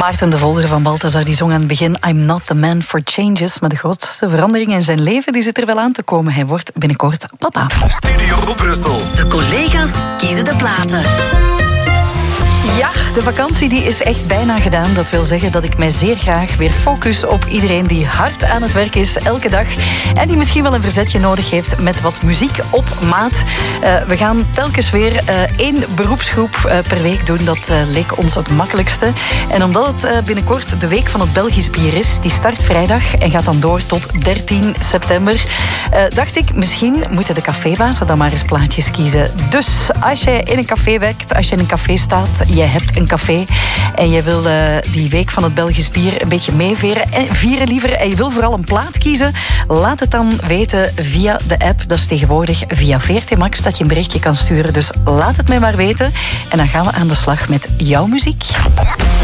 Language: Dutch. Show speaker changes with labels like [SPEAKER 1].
[SPEAKER 1] Maarten de Volder van Balthazar die zong aan het begin I'm not the man for changes. Maar de grootste verandering in zijn leven die zit er wel aan te komen. Hij wordt binnenkort papa.
[SPEAKER 2] Studio Brussel.
[SPEAKER 3] De collega's kiezen de platen.
[SPEAKER 1] Ja, de vakantie die is echt bijna gedaan. Dat wil zeggen dat ik mij zeer graag weer focus op iedereen die hard aan het werk is, elke dag. En die misschien wel een verzetje nodig heeft met wat muziek op maat. We gaan telkens weer 1 beroepsgroep per week doen. Dat leek ons het makkelijkste. En omdat het binnenkort de week van het Belgisch bier is, die start vrijdag en gaat dan door tot 13 september, dacht ik, misschien moeten de cafébazen dan maar eens plaatjes kiezen. Dus als je in een café werkt, als je in een café staat, je hebt een café en je wil die week van het Belgisch bier een beetje vieren liever, en je wil vooral een plaat kiezen, laat het dan weten via de app. Dat is tegenwoordig via VRT Max dat je een berichtje kan sturen. Dus laat het mij maar weten en dan gaan we aan de slag met jouw muziek.